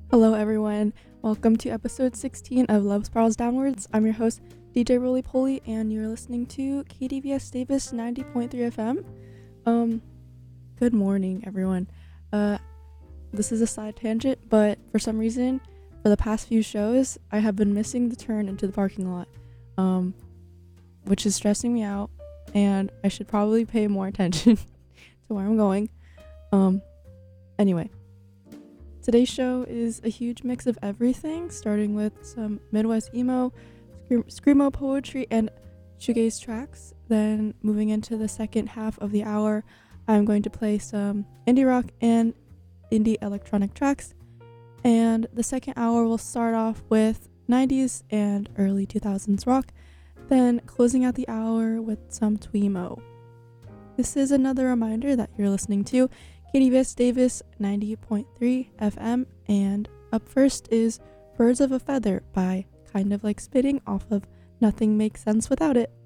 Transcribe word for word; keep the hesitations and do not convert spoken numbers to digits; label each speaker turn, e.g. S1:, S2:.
S1: Hello, everyone. Welcome to episode sixteen of Love Spirals Downwards. I'm your host, D J Roly Poly, and you're listening to K D V S Davis ninety point three F M. Um, good morning, everyone. Uh, this is a side tangent, but for some reason, for the past few shows, I have been missing the turn into the parking lot, um, which is stressing me out, and I should probably pay more attention to where I'm going. Um, anyway. Today's show is a huge mix of everything, starting with some Midwest emo, screamo poetry, and shoegaze tracks. Then moving into the second half of the hour, I'm going to play some indie rock and indie electronic tracks. And the second hour will start off with nineties and early two thousands rock, then closing out the hour with some tweemo. This is another reminder that you're listening to K D V S Davis ninety point three F M, and up first is Birds of a Feather by Kind of Like Spitting off of Nothing Makes Sense Without It.